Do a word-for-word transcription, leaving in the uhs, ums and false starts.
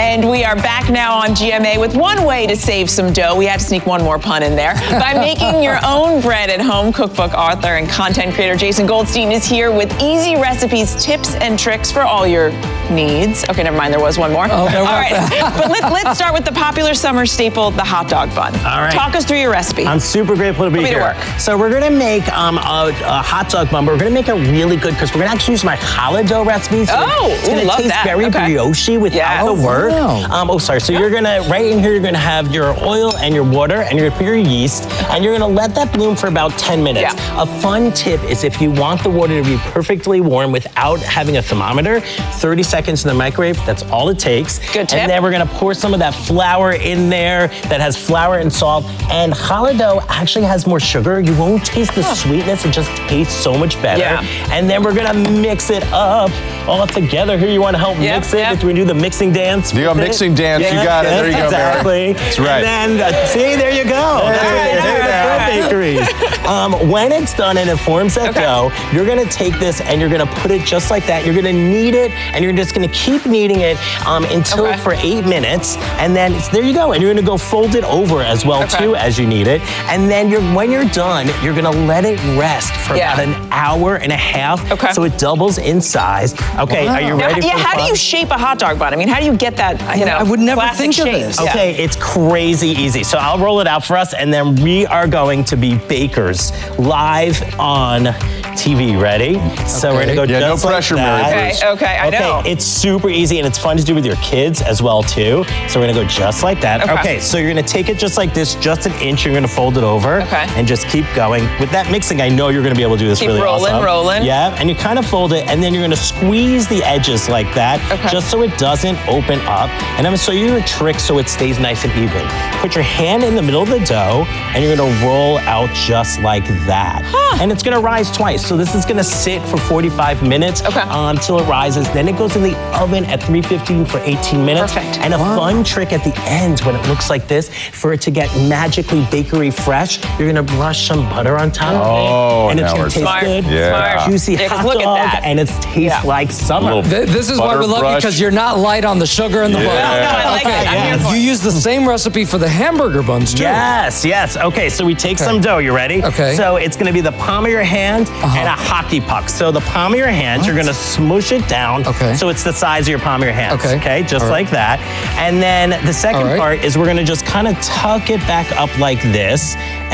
And we are back now on G M A with one way to save some dough. We had to sneak one more pun in there. By making your own bread at home, cookbook author and content creator Jason Goldstein is here with easy recipes, tips, and tricks for all your needs. Okay, never mind, there was one more. Oh, there all right, but let's, let's start with the popular summer staple, the hot dog bun. All right. Talk us through your recipe. I'm super grateful to be Put me to here. work. So we're gonna make um, a, a hot dog bun, but we're gonna make it really good because we're gonna actually use my challah dough recipe. So oh, it's gonna ooh, love taste that. very okay. brioche without yes. the work. Wow. Um, oh, sorry. So you're gonna, right in here, you're gonna have your oil and your water, and you're gonna put your yeast, and you're gonna let that bloom for about ten minutes. Yeah. A fun tip is if you want the water to be perfectly warm without having a thermometer, thirty seconds in the microwave, that's all it takes. Good tip. And then we're gonna pour some of that flour in there that has flour and salt, and challah dough actually has more sugar. You won't taste the huh. sweetness, it just tastes so much better. Yeah. And then we're gonna mix it up all together. Here, you wanna help yep, mix it? yep. Do we do the mixing dance? Do a mixing it? dance, yes, you got yes, it, there you go, exactly. Mary. That's right. And then, uh, see, there you go. Hey, That's hey, right, hey, that's bakeries. Um, when it's done and it forms that okay. dough, you're gonna take this and you're gonna put it just like that. You're gonna knead it, and you're just gonna keep kneading it um, until okay. for eight minutes, and then it's, there you go. And you're gonna go fold it over as well okay. too as you knead it. And then you're, when you're done, you're gonna let it rest for yeah. about an hour and a half, okay. so it doubles in size. Okay, wow. are you Now, ready? yeah, for how fun? do you shape a hot dog bun? I mean, how do you get that? You know, I would never classic think of shape? this. Okay, Yeah. it's crazy easy. So I'll roll it out for us, and then we are going to be bakers live on T V. Ready? Okay. So we're gonna go yeah, just no like pressure, that. Mary. Okay, okay, I okay, know. it's super easy, and it's fun to do with your kids as well too. So we're gonna go just like that. Okay. Okay, so you're gonna take it just like this, just an inch. You're gonna fold it over, okay. and just keep going. With that mixing, I know you're gonna be able to do this keep really rolling, awesome. rolling. Yeah, and you kind of fold it, and then you're gonna squeeze the edges like that, okay. just so it doesn't open up. And I'm gonna show you a trick so it stays nice and even. Put your hand in the middle of the dough, and you're gonna roll out just like that. Huh. And it's gonna rise twice. So this is gonna sit for forty-five minutes okay. um, until it rises. Then it goes in the oven at three fifteen for eighteen minutes. Perfect. And a wow. fun trick at the end when it looks like this, for it to get magically bakery fresh, you're gonna brush some butter on top oh, of it. And it's now gonna we're taste Smart. good. Yeah. Smart. Juicy yeah, hot look dog, at that. and it tastes yeah. like summer. Little Th this is why we love you, because you're not light on the sugar and the Yeah. butter. No, no, I like okay, it. I'm here for You it. use the same recipe for the hamburger buns too. Yes, yes. Okay, so we take Okay. some dough. You ready? Okay. So it's gonna be the palm of your hand Uh-huh. and a hockey puck. So the palm of your hand, What? you're gonna smush it down. Okay. So it's the size of your palm of your hand. Okay. Okay, just All right. like that. And then the second All right. part is we're gonna just kind of tuck it back up like this.